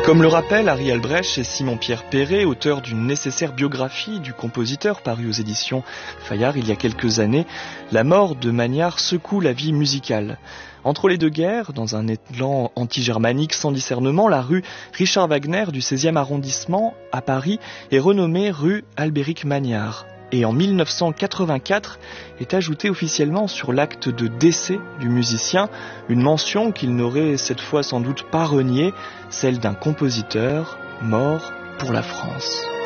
Comme le rappellent Harry Albrecht et Simon-Pierre Perret, auteurs d'une nécessaire biographie du compositeur parue aux éditions Fayard il y a quelques années, la mort de Magnard secoue la vie musicale. Entre les deux guerres, dans un élan anti-germanique sans discernement, la rue Richard Wagner du 16e arrondissement à Paris est renommée rue Albéric Magnard. Et en 1984 est ajoutée officiellement sur l'acte de décès du musicien une mention qu'il n'aurait cette fois sans doute pas reniée, celle d'un compositeur mort pour la France.